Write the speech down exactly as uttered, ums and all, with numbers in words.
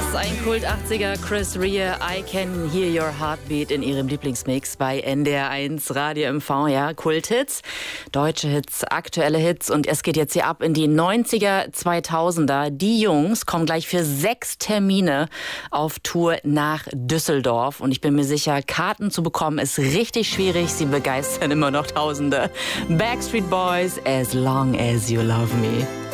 ein Kult achtziger, Chris Rea, I Can Hear Your Heartbeat in ihrem Lieblingsmix bei N D R eins Radio M V. Ja, Kulthits, deutsche Hits, aktuelle Hits und es geht jetzt hier ab in die neunziger, zweitausender. Die Jungs kommen gleich für sechs Termine auf Tour nach Düsseldorf und ich bin mir sicher, Karten zu bekommen ist richtig schwierig. Sie begeistern immer noch Tausende. Backstreet Boys, As Long As You Love Me.